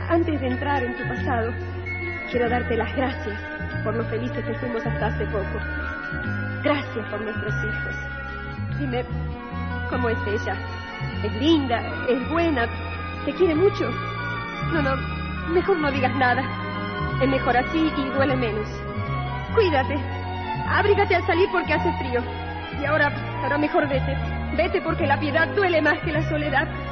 antes de entrar en tu pasado, quiero darte las gracias por lo felices que fuimos hasta hace poco. Gracias por nuestros hijos. Dime, ¿cómo es ella? ¿Es linda? ¿Es buena? ¿Te quiere mucho? No, mejor no digas nada. Es mejor así y duele menos. Cuídate. Abrígate al salir porque hace frío. Y ahora mejor vete. Vete porque la piedad duele más que la soledad.